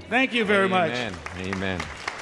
Thank you very much. Amen. Amen.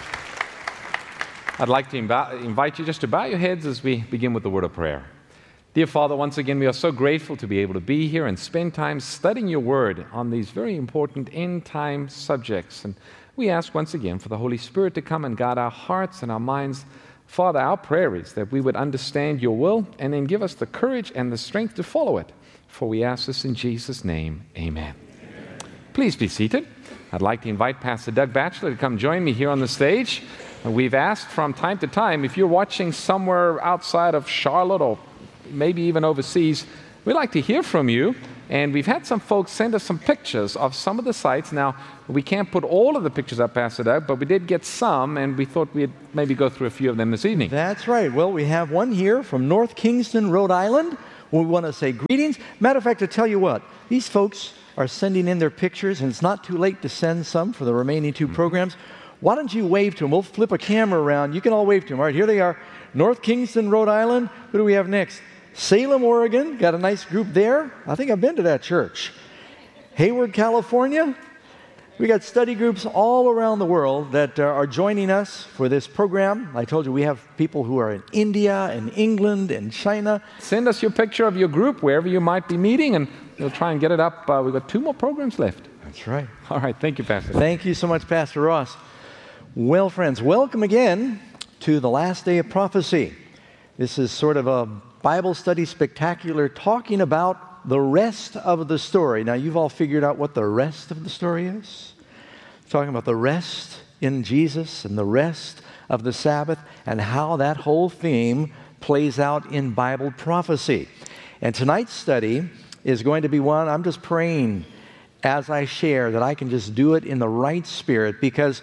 I'd like to invite you just to bow your heads as we begin with the word of prayer. Dear Father, once again, we are so grateful to be able to be here and spend time studying your word on these very important end-time subjects. And we ask once again for the Holy Spirit to come and guide our hearts and our minds. Father, our prayer is that we would understand your will and then give us the courage and the strength to follow it. For we ask this in Jesus' name, amen. Please be seated. I'd like to invite Pastor Doug Batchelor to come join me here on the stage. We've asked from time to time, if you're watching somewhere outside of Charlotte or maybe even overseas, we'd like to hear from you. And we've had some folks send us some pictures of some of the sites. Now, we can't put all of the pictures up, Pastor Doug, but we did get some, and we thought we'd maybe go through a few of them this evening. That's right. Well, we have one here from North Kingston, Rhode Island. We want to say greetings. Matter of fact, to tell you what, these folks are sending in their pictures, and it's not too late to send some for the remaining two programs. Why don't you wave to them? We'll flip a camera around. You can all wave to them. All right, here they are. North Kingston, Rhode Island. Who do we have next? Salem, Oregon. Got a nice group there. I think I've been to that church. Hayward, California. We got study groups all around the world that are joining us for this program. I told you we have people who are in India and England and China. Send us your picture of your group, wherever you might be meeting, and we'll try and get it up. We've got 2 more programs left. That's right. All right. Thank you, Pastor. Thank you so much, Pastor Ross. Well, friends, welcome again to the last day of prophecy. This is sort of a Bible study spectacular talking about the rest of the story. Now, you've all figured out what the rest of the story is? Talking about the rest in Jesus and the rest of the Sabbath and how that whole theme plays out in Bible prophecy. And tonight's study is going to be one, I'm just praying as I share that I can just do it in the right spirit, because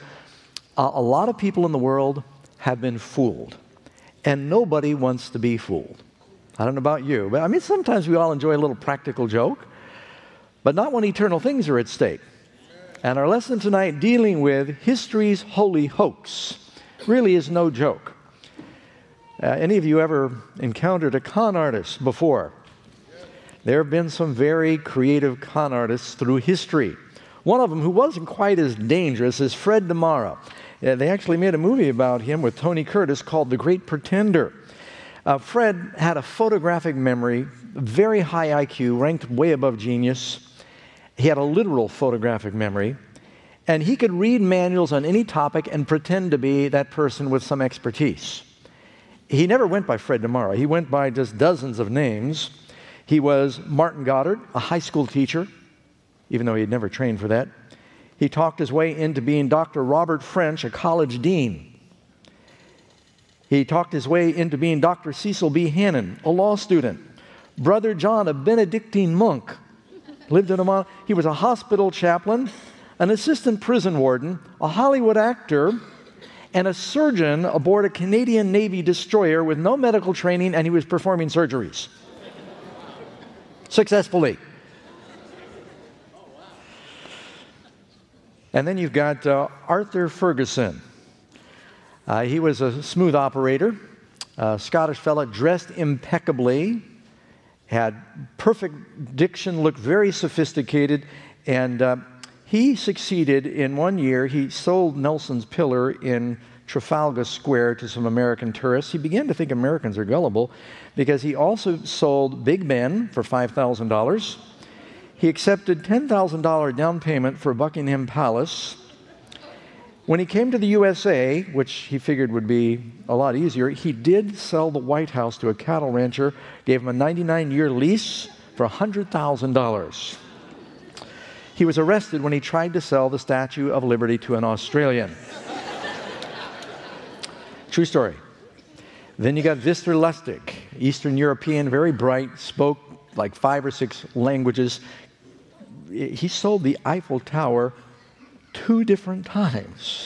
a lot of people in the world have been fooled, and nobody wants to be fooled. I don't know about you, but I mean, sometimes we all enjoy a little practical joke, but not when eternal things are at stake. And our lesson tonight, dealing with history's holy hoax, really is no joke. Any of you ever encountered a con artist before? There have been some very creative con artists through history. One of them who wasn't quite as dangerous is Fred DeMara. They actually made a movie about him with Tony Curtis called The Great Pretender. Fred had a photographic memory, very high IQ, ranked way above genius. He had a literal photographic memory, and he could read manuals on any topic and pretend to be that person with some expertise. He never went by Fred DeMara. He went by just dozens of names. He was Martin Goddard, a high school teacher, even though he had never trained for that. He talked his way into being Dr. Robert French, a college dean. He talked his way into being Dr. Cecil B. Hannon, a law student. Brother John, a Benedictine monk, lived in Omaha. He was a hospital chaplain, an assistant prison warden, a Hollywood actor, and a surgeon aboard a Canadian Navy destroyer with no medical training, and he was performing surgeries successfully. And then you've got Arthur Ferguson. He was a smooth operator, a Scottish fella, dressed impeccably, had perfect diction, looked very sophisticated, and he succeeded in 1 year. He sold Nelson's Pillar in Trafalgar Square to some American tourists. He began to think Americans are gullible because he also sold Big Ben for $5,000. He accepted $10,000 down payment for Buckingham Palace. When he came to the USA, which he figured would be a lot easier, he did sell the White House to a cattle rancher, gave him a 99-year lease for $100,000. He was arrested when he tried to sell the Statue of Liberty to an Australian. True story. Then you got Victor Lustig, Eastern European, very bright, spoke like 5 or 6 languages. He sold the Eiffel Tower 2 different times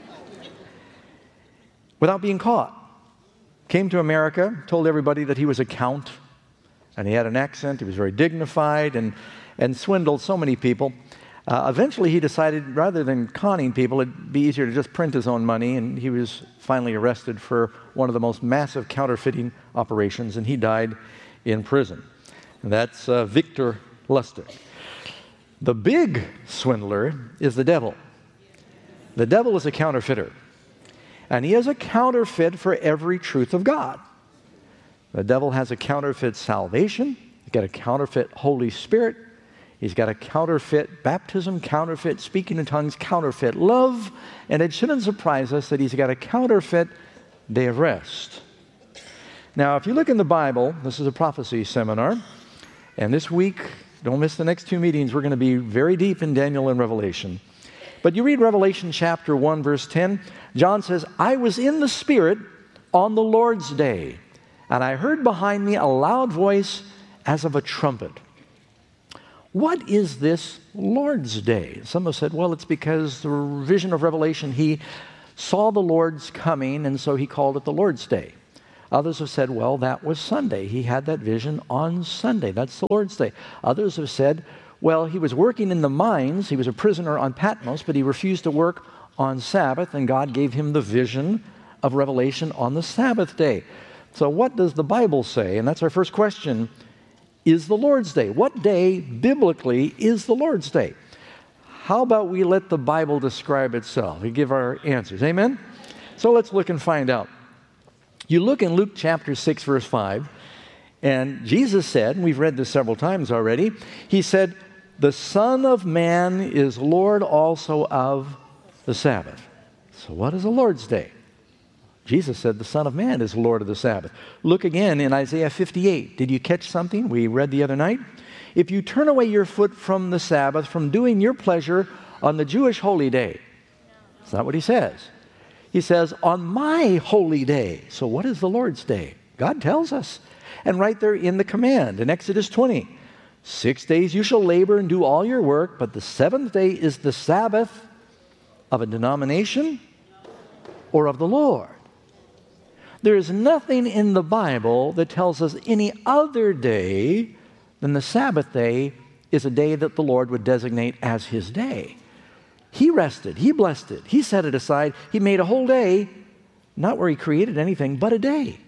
without being caught. Came to America, told everybody that he was a count, and he had an accent, he was very dignified, and swindled so many people. Eventually he decided, rather than conning people, it'd be easier to just print his own money, and he was finally arrested for one of the most massive counterfeiting operations, and he died in prison. And that's Victor Lustig. The big swindler is the devil. The devil is a counterfeiter, and he is a counterfeit for every truth of God. The devil has a counterfeit salvation. He's got a counterfeit Holy Spirit. He's got a counterfeit baptism, counterfeit speaking in tongues, counterfeit love, and it shouldn't surprise us that he's got a counterfeit day of rest. Now, if you look in the Bible, this is a prophecy seminar, and this week, don't miss the next 2 meetings, we're going to be very deep in Daniel and Revelation. But you read Revelation chapter 1, verse 10, John says, I was in the Spirit on the Lord's day, and I heard behind me a loud voice as of a trumpet. What is this Lord's Day? Some have said, well, it's because the vision of Revelation, he saw the Lord's coming, and so he called it the Lord's Day. Others have said, well, that was Sunday. He had that vision on Sunday. That's the Lord's Day. Others have said, well, he was working in the mines. He was a prisoner on Patmos, but he refused to work on Sabbath, and God gave him the vision of Revelation on the Sabbath day. So what does the Bible say? And that's our first question. Is the Lord's Day? What day biblically is the Lord's Day? How about we let the Bible describe itself? We give our answers. Amen? So let's look and find out. You look in Luke chapter 6, verse 5, and Jesus said, and we've read this several times already, he said, the Son of Man is Lord also of the Sabbath. So what is the Lord's Day? Jesus said the Son of Man is Lord of the Sabbath. Look again in Isaiah 58. Did you catch something we read the other night? If you turn away your foot from the Sabbath, from doing your pleasure on the Jewish holy day. That's not what he says. He says, on my holy day. So what is the Lord's Day? God tells us. And right there in the command, in Exodus 20, 6 days you shall labor and do all your work, but the seventh day is the Sabbath of a denomination or of the Lord. There is nothing in the Bible that tells us any other day than the Sabbath day is a day that the Lord would designate as his day. He rested. He blessed it. He set it aside. He made a whole day, not where he created anything, but a day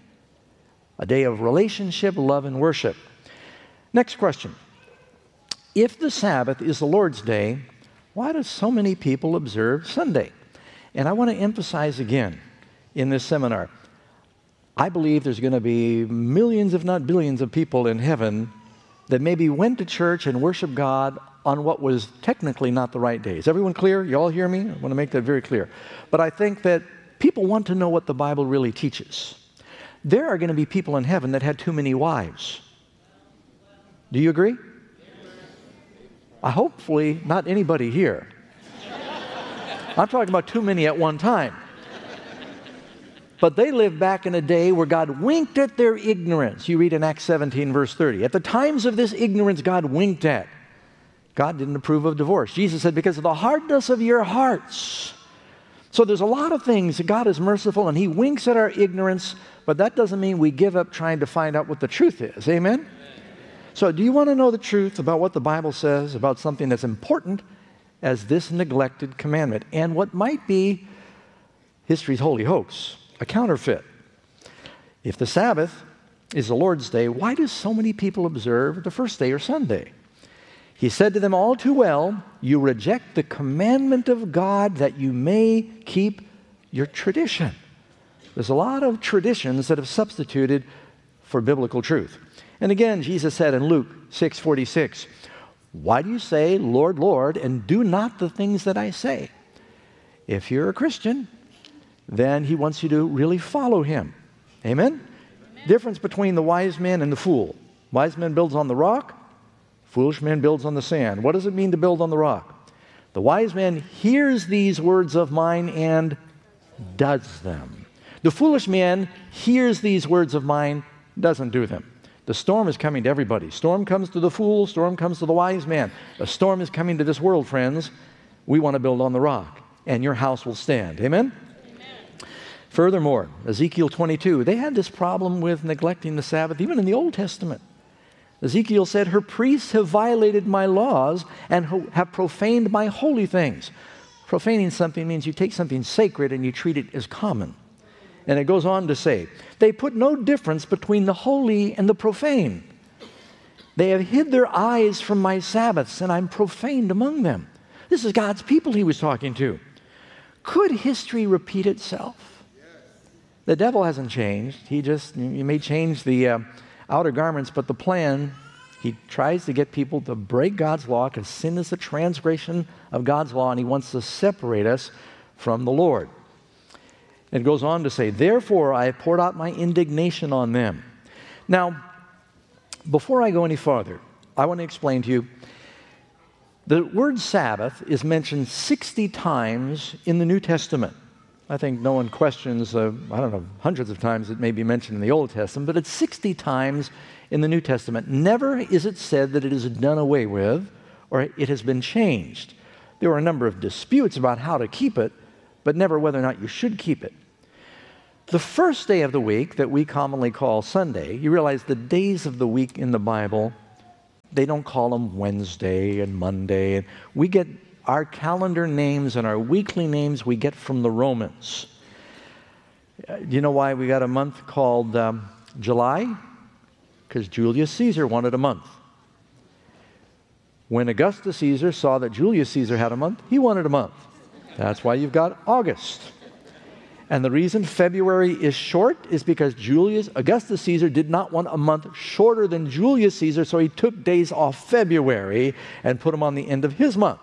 of relationship, love, and worship. Next question. If the Sabbath is the Lord's day, why do so many people observe Sunday? And I want to emphasize again in this seminar, I believe there's going to be millions, if not billions, of people in heaven that maybe went to church and worshiped God on what was technically not the right day. Is everyone clear? You all hear me? I want to make that very clear. But I think that people want to know what the Bible really teaches. There are going to be people in heaven that had too many wives. Do you agree? Hopefully not anybody here. I'm talking about too many at one time. But they lived back in a day where God winked at their ignorance. You read in Acts 17, verse 30. At the times of this ignorance, God winked at. God didn't approve of divorce. Jesus said, because of the hardness of your hearts. So there's a lot of things that God is merciful, and he winks at our ignorance, but that doesn't mean we give up trying to find out what the truth is. Amen? So do you want to know the truth about what the Bible says about something that's important as this neglected commandment and what might be history's holy hoax? A counterfeit. If the Sabbath is the Lord's day, why do so many people observe the first day or Sunday? He said to them, all too well, you reject the commandment of God that you may keep your tradition. There's a lot of traditions that have substituted for biblical truth. And again, Jesus said in Luke 6:46, why do you say, Lord, Lord, and do not the things that I say? If you're a Christian, then he wants you to really follow him. Amen? Difference between the wise man and the fool. Wise man builds on the rock. Foolish man builds on the sand. What does it mean to build on the rock? The wise man hears these words of mine and does them. The foolish man hears these words of mine, doesn't do them. The storm is coming to everybody. Storm comes to the fool. Storm comes to the wise man. A storm is coming to this world, friends. We want to build on the rock, and your house will stand. Amen? Furthermore, Ezekiel 22, they had this problem with neglecting the Sabbath, even in the Old Testament. Ezekiel said, her priests have violated my laws and have profaned my holy things. Profaning something means you take something sacred and you treat it as common. And it goes on to say, they put no difference between the holy and the profane. They have hid their eyes from my Sabbaths, and I'm profaned among them. This is God's people he was talking to. Could history repeat itself? The devil hasn't changed. He may change the outer garments, but the plan, he tries to get people to break God's law because sin is a transgression of God's law, and he wants to separate us from the Lord. It goes on to say, therefore I have poured out my indignation on them. Now, before I go any farther, I want to explain to you, the word Sabbath is mentioned 60 times in the New Testament. I think no one questions, hundreds of times it may be mentioned in the Old Testament, but it's 60 times in the New Testament. Never is it said that it is done away with or it has been changed. There are a number of disputes about how to keep it, but never whether or not you should keep it. The first day of the week that we commonly call Sunday, you realize the days of the week in the Bible, they don't call them Wednesday and Monday. And we get our calendar names and our weekly names we get from the Romans. Do you know why we got a month called July? Because Julius Caesar wanted a month. When Augustus Caesar saw that Julius Caesar had a month, he wanted a month. That's why you've got August. And the reason February is short is because Augustus Caesar did not want a month shorter than Julius Caesar, so he took days off February and put them on the end of his month.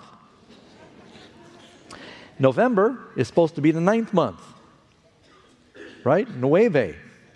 November is supposed to be the 9th month, right? Nueve.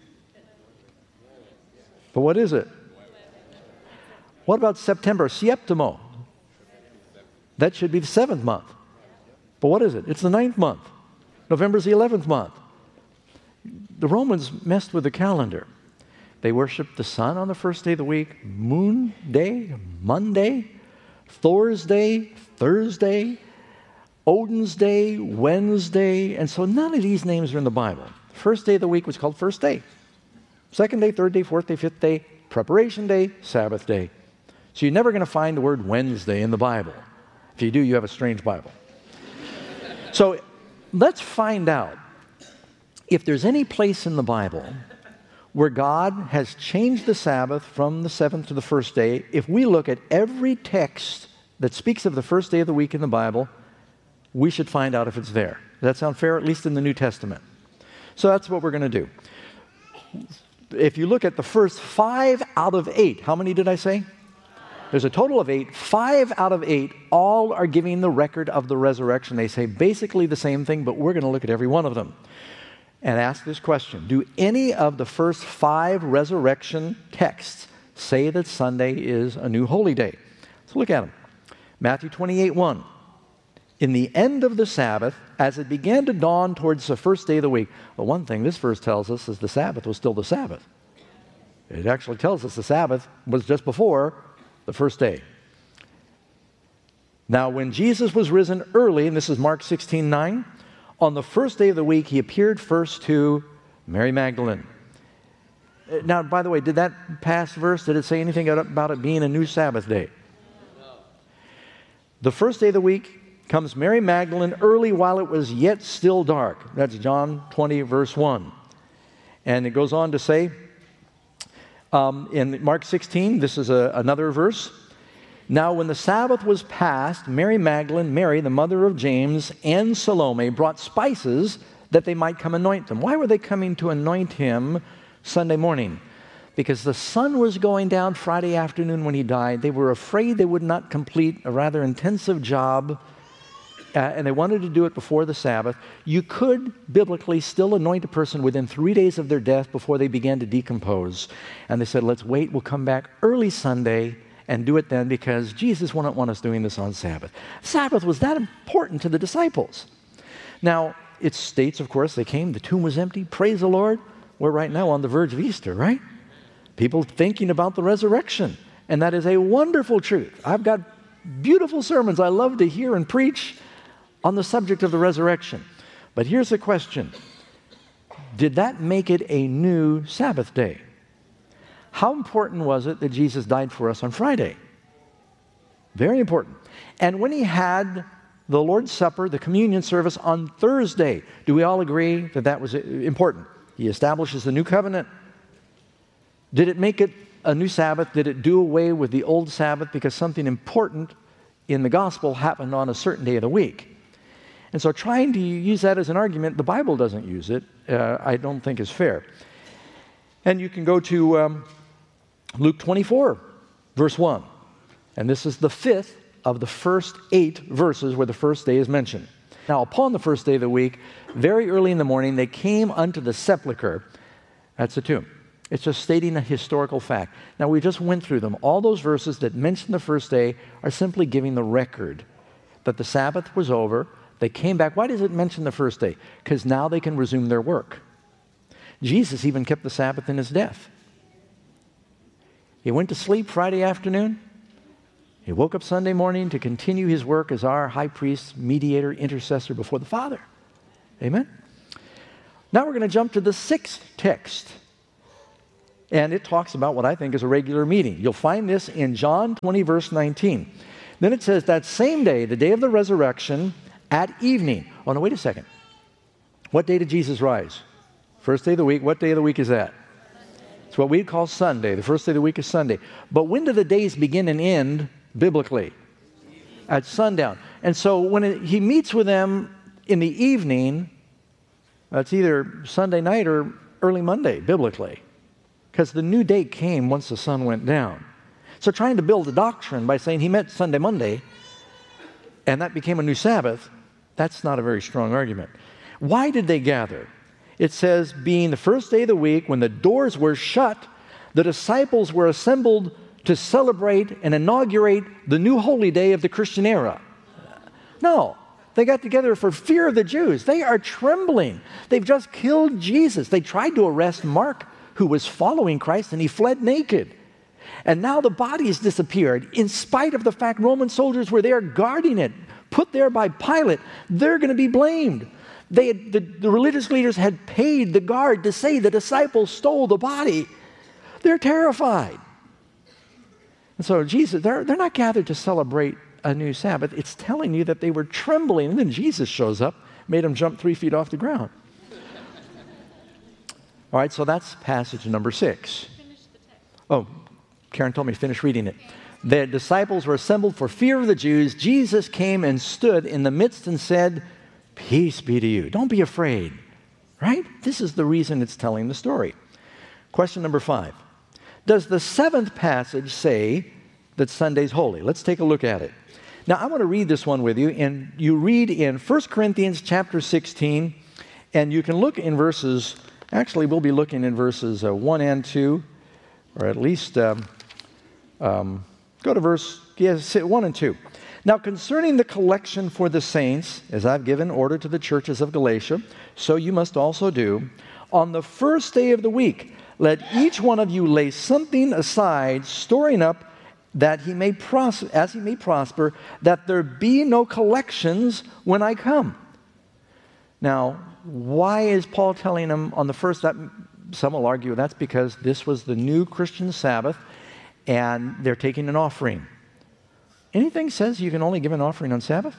But what is it? What about September? Septimo. That should be the 7th month. But what is it? It's the 9th month. November's the 11th month. The Romans messed with the calendar. They worshiped the sun on the first day of the week, moon day, Monday, Thor's day, Thursday, Odin's day, Wednesday, and so none of these names are in the Bible. First day of the week was called first day. Second day, third day, fourth day, fifth day, preparation day, Sabbath day. So you're never going to find the word Wednesday in the Bible. If you do, you have a strange Bible. So let's find out if there's any place in the Bible where God has changed the Sabbath from the 7th to the first day. If we look at every text that speaks of the first day of the week in the Bible, we should find out if it's there. Does that sound fair? At least in the New Testament. So that's what we're going to do. If you look at the first 5 out of 8, how many did I say? There's a total of 8. 5 out of 8 all are giving the record of the resurrection. They say basically the same thing, but we're going to look at every one of them and ask this question. Do any of the first 5 resurrection texts say that Sunday is a new holy day? Let's look at them. Matthew 28:1. In the end of the Sabbath, as it began to dawn towards the first day of the week. Well, one thing this verse tells us is the Sabbath was still the Sabbath. It actually tells us the Sabbath was just before the first day. Now, when Jesus was risen early, and this is Mark 16:9, on the first day of the week, he appeared first to Mary Magdalene. Now, by the way, did that past verse, did it say anything about it being a new Sabbath day? No. The first day of the week comes Mary Magdalene early while it was yet still dark. That's John 20, verse 1. And it goes on to say, in Mark 16, this is another verse. Now when the Sabbath was past, Mary Magdalene, Mary, the mother of James, and Salome brought spices that they might come anoint them. Why were they coming to anoint him Sunday morning? Because the sun was going down Friday afternoon when he died. They were afraid they would not complete a rather intensive job, and they wanted to do it before the Sabbath. You could biblically still anoint a person within 3 days of their death before they began to decompose. And they said, let's wait, we'll come back early Sunday and do it then, because Jesus wouldn't want us doing this on Sabbath. Sabbath was that important to the disciples. Now, it states, of course, they came, the tomb was empty, praise the Lord. We're right now on the verge of Easter, right? People thinking about the resurrection. And that is a wonderful truth. I've got beautiful sermons I love to hear and preach on the subject of the resurrection. But here's the question. Did that make it a new Sabbath day? How important was it that Jesus died for us on Friday? Very important. And when he had the Lord's Supper, the communion service on Thursday, do we all agree that that was important? He establishes the new covenant. Did it make it a new Sabbath? Did it do away with the old Sabbath because something important in the gospel happened on a certain day of the week? And so trying to use that as an argument, the Bible doesn't use it, I don't think is fair. And you can go to Luke 24, verse 1. And this is the 5th of the first 8 verses where the first day is mentioned. Now, upon the first day of the week, very early in the morning, they came unto the sepulchre. That's the tomb. It's just stating a historical fact. Now, we just went through them. All those verses that mention the first day are simply giving the record that the Sabbath was over. They came back. Why does it mention the first day? Because now they can resume their work. Jesus even kept the Sabbath in his death. He went to sleep Friday afternoon. He woke up Sunday morning to continue his work as our high priest, mediator, intercessor before the Father. Amen? Now we're going to jump to the 6th text. And it talks about what I think is a regular meeting. You'll find this in John 20, verse 19. Then it says, that same day, the day of the resurrection, at evening. Oh, no, wait a second. What day did Jesus rise? First day of the week. What day of the week is that? It's what we call Sunday. The first day of the week is Sunday. But when do the days begin and end biblically? At sundown. And so when he meets with them in the evening, that's either Sunday night or early Monday, biblically. Because the new day came once the sun went down. So trying to build a doctrine by saying he met Sunday, Monday, and that became a new Sabbath, that's not a very strong argument. Why did they gather? It says, being the first day of the week, when the doors were shut, the disciples were assembled to celebrate and inaugurate the new holy day of the Christian era. No, they got together for fear of the Jews. They are trembling. They've just killed Jesus. They tried to arrest Mark, who was following Christ, and he fled naked. And now the body has disappeared, in spite of the fact Roman soldiers were there guarding it, put there by Pilate. They're going to be blamed. The religious leaders had paid the guard to say the disciples stole the body. They're terrified. And so Jesus, they're not gathered to celebrate a new Sabbath. It's telling you that they were trembling. And then Jesus shows up, made them jump 3 feet off the ground. All right, so that's passage number 6. Oh, Karen told me to finish reading it. The disciples were assembled for fear of the Jews. Jesus came and stood in the midst and said, peace be to you. Don't be afraid. Right? This is the reason it's telling the story. Question number 5. Does the 7th passage say that Sunday's holy? Let's take a look at it. Now, I want to read this one with you. And you read in 1 Corinthians chapter 16, and you can look in verses, actually we'll be looking in verses 1 and 2, or at least go to verse 1 and 2. Now, concerning the collection for the saints, as I've given order to the churches of Galatia, so you must also do, on the first day of the week, let each one of you lay something aside, storing up that he may as he may prosper, that there be no collections when I come. Now, why is Paul telling them on the first? That some will argue that's because this was the new Christian Sabbath, and they're taking an offering. Anything says you can only give an offering on Sabbath?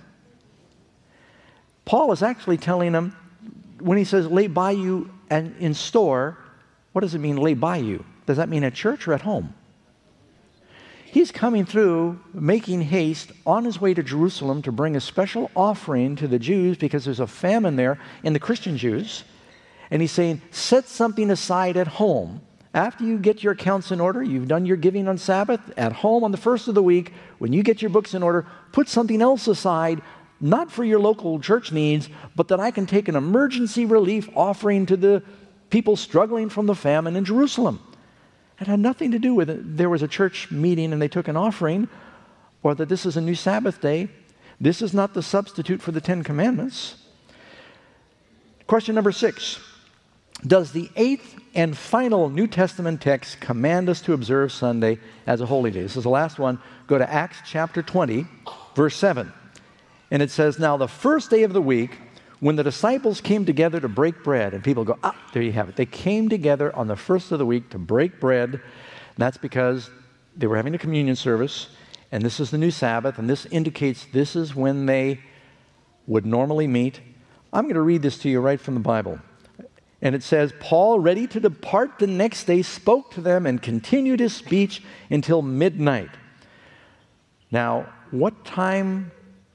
Paul is actually telling them, when he says lay by you and in store, what does it mean lay by you? Does that mean at church or at home? He's coming through, making haste on his way to Jerusalem to bring a special offering to the Jews because there's a famine there in the Christian Jews. And he's saying, set something aside at home. After you get your accounts in order, you've done your giving on Sabbath, at home on the first of the week, when you get your books in order, put something else aside, not for your local church needs, but that I can take an emergency relief offering to the people struggling from the famine in Jerusalem. It had nothing to do with it. There was a church meeting and they took an offering, or that this is a new Sabbath day. This is not the substitute for the 10 Commandments. Question number 6. Does the 8th and final New Testament text command us to observe Sunday as a holy day? This is the last one. Go to Acts chapter 20, verse 7. And it says, now the first day of the week, when the disciples came together to break bread, and people go, there you have it. They came together on the first of the week to break bread. And that's because they were having a communion service, and this is the new Sabbath, and this indicates this is when they would normally meet. I'm going to read this to you right from the Bible. And it says, Paul, ready to depart the next day, spoke to them and continued his speech until midnight. Now, what time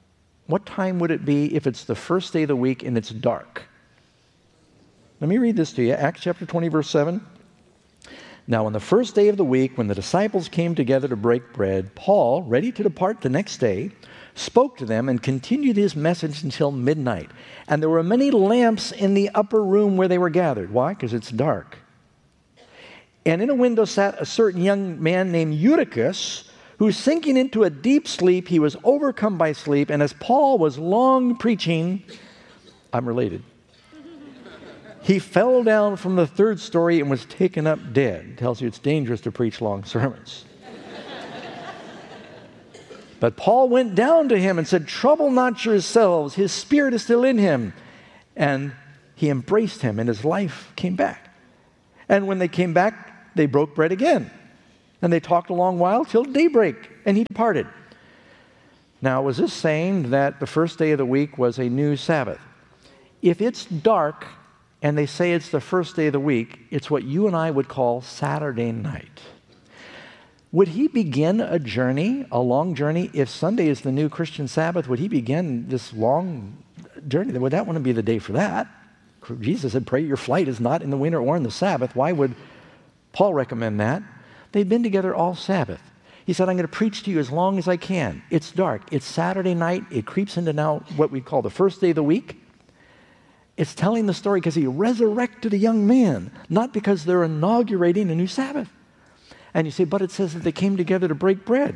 what time would it be if it's the first day of the week and it's dark? Let me read this to you. Acts chapter 20, verse 7. Now, on the first day of the week, when the disciples came together to break bread, Paul, ready to depart the next day, spoke to them and continued his message until midnight. And there were many lamps in the upper room where they were gathered. Why? Because it's dark. And in a window sat a certain young man named Eutychus, who, sinking into a deep sleep, he was overcome by sleep. And as Paul was long preaching, I'm related, he fell down from the third story and was taken up dead. Tells you it's dangerous to preach long sermons. But Paul went down to him and said, "Trouble not yourselves, his spirit is still in him." And he embraced him, and his life came back. And when they came back, they broke bread again. And they talked a long while till daybreak, and he departed. Now, was this saying that the first day of the week was a new Sabbath? If it's dark and they say it's the first day of the week, it's what you and I would call Saturday night. Would he begin a journey, a long journey? If Sunday is the new Christian Sabbath, would he begin this long journey? Would that want to be the day for that? Jesus said, "Pray your flight is not in the winter or in the Sabbath." Why would Paul recommend that? They've been together all Sabbath. He said, "I'm going to preach to you as long as I can." It's dark. It's Saturday night. It creeps into now what we call the first day of the week. It's telling the story because he resurrected a young man, not because they're inaugurating a new Sabbath. And you say, but it says that they came together to break bread.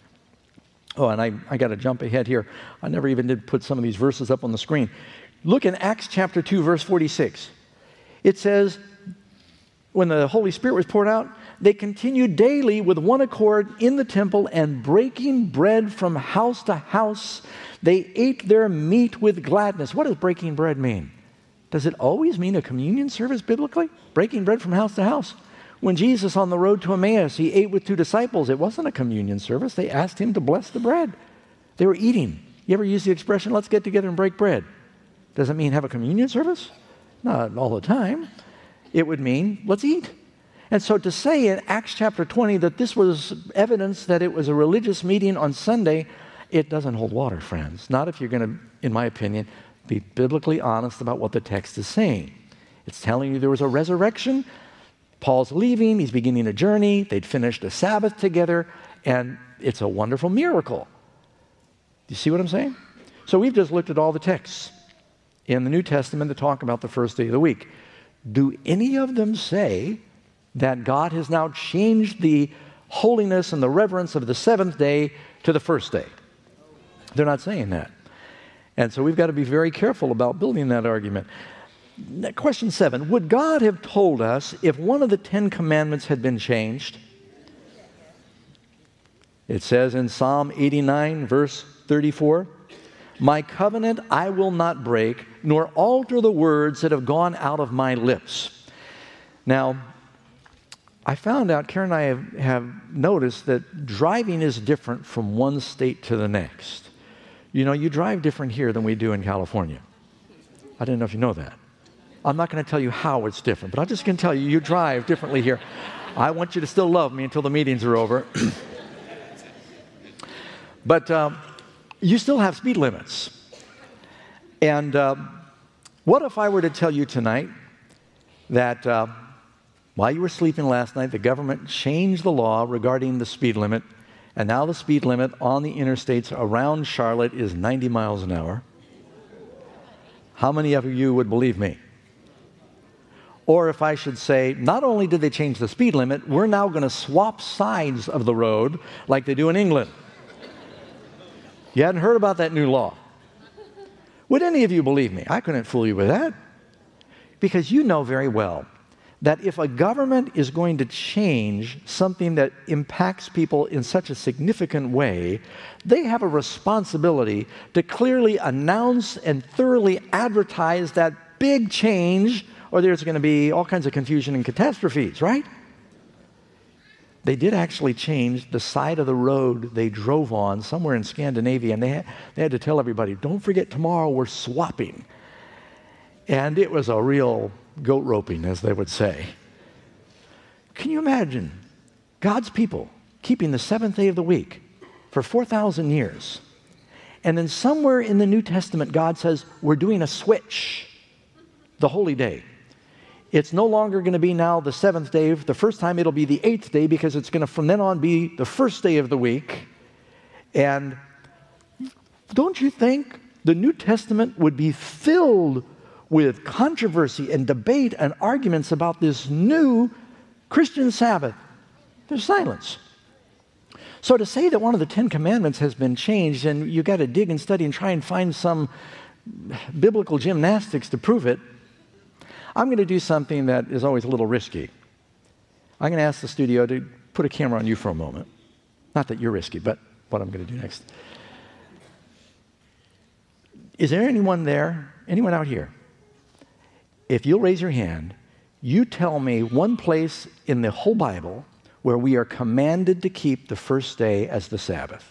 Oh, and I got to jump ahead here. I never even did put some of these verses up on the screen. Look in Acts chapter 2, verse 46. It says, when the Holy Spirit was poured out, they continued daily with one accord in the temple and breaking bread from house to house. They ate their meat with gladness. What does breaking bread mean? Does it always mean a communion service biblically? Breaking bread from house to house. When Jesus on the road to Emmaus, he ate with two disciples. It wasn't a communion service. They asked him to bless the bread. They were eating. You ever use the expression, "let's get together and break bread"? Does it mean have a communion service? Not all the time. It would mean, let's eat. And so to say in Acts chapter 20 that this was evidence that it was a religious meeting on Sunday, it doesn't hold water, friends. Not if you're going to, in my opinion, be biblically honest about what the text is saying. It's telling you there was a resurrection. Paul's leaving. He's beginning a journey. They'd finished a Sabbath together, and it's a wonderful miracle. Do you see what I'm saying? So we've just looked at all the texts in the New Testament that talk about the first day of the week. Do any of them say that God has now changed the holiness and the reverence of the seventh day to the first day? They're not saying that. And so we've got to be very careful about building that argument. Question 7, would God have told us if one of the 10 commandments had been changed? It says in Psalm 89, verse 34, "My covenant I will not break, nor alter the words that have gone out of my lips." Now, I found out, Karen and I have noticed that driving is different from one state to the next. You know, you drive different here than we do in California. I didn't know if you know that. I'm not going to tell you how it's different, but I'm just going to tell you, you drive differently here. I want you to still love me until the meetings are over. But you still have speed limits. And what if I were to tell you tonight that while you were sleeping last night, the government changed the law regarding the speed limit, and now the speed limit on the interstates around Charlotte is 90 miles an hour? How many of you would believe me? Or if I should say, not only did they change the speed limit, we're now going to swap sides of the road like they do in England. You hadn't heard about that new law. Would any of you believe me? I couldn't fool you with that. Because you know very well that if a government is going to change something that impacts people in such a significant way, they have a responsibility to clearly announce and thoroughly advertise that big change, or there's going to be all kinds of confusion and catastrophes, right? They did actually change the side of the road they drove on somewhere in Scandinavia, and they had to tell everybody, don't forget tomorrow we're swapping. And it was a real goat roping, as they would say. Can you imagine God's people keeping the seventh day of the week for 4,000 years, And then somewhere in the New Testament, God says, we're doing a switch, the holy day. It's no longer going to be now the seventh day. The first time it'll be the eighth day, because it's going to from then on be the first day of the week. And don't you think the New Testament would be filled with controversy and debate and arguments about this new Christian Sabbath? There's silence. So to say that one of the Ten Commandments has been changed, and you've got to dig and study and try and find some biblical gymnastics to prove it, I'm going to do something that is always a little risky. I'm going to ask the studio to put a camera on you for a moment. Not that you're risky, but what I'm going to do next. Is there anyone there, anyone out here? If you'll raise your hand, you tell me one place in the whole Bible where we are commanded to keep the first day as the Sabbath.